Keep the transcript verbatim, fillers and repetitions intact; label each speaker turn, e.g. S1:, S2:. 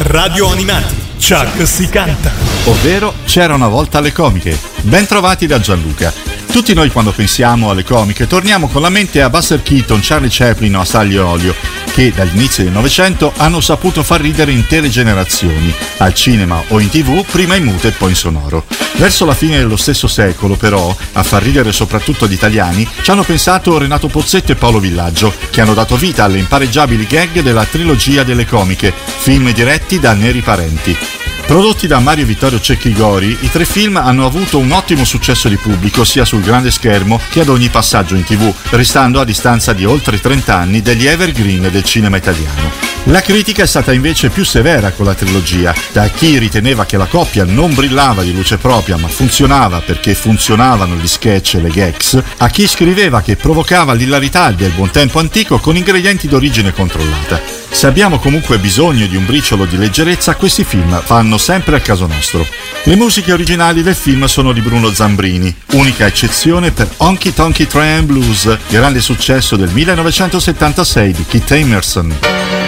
S1: Radio Animati, Chuck si canta.
S2: Ovvero C'era una volta alle comiche. Ben trovati da Gianluca. Tutti noi quando pensiamo alle comiche torniamo con la mente a Buster Keaton, Charlie Chaplin o a Sally e Olio, che dagli inizi del Novecento hanno saputo far ridere intere generazioni, al cinema o in tv, prima in muto e poi in sonoro. Verso la fine dello stesso secolo, però, a far ridere soprattutto gli italiani, ci hanno pensato Renato Pozzetto e Paolo Villaggio, che hanno dato vita alle impareggiabili gag della trilogia delle comiche, film diretti da Neri Parenti. Prodotti da Mario Vittorio Cecchigori, i tre film hanno avuto un ottimo successo di pubblico sia sul grande schermo che ad ogni passaggio in tv, restando a distanza di oltre trenta anni degli evergreen del cinema italiano. La critica è stata invece più severa con la trilogia, da chi riteneva che la coppia non brillava di luce propria ma funzionava perché funzionavano gli sketch e le gags, a chi scriveva che provocava l'ilarità del buon tempo antico con ingredienti d'origine controllata. Se abbiamo comunque bisogno di un briciolo di leggerezza, questi film fanno sempre al caso nostro. Le musiche originali del film sono di Bruno Zambrini, unica eccezione per Honky Tonky Train Blues, grande successo del millenovecentosettantasei di Keith Emerson.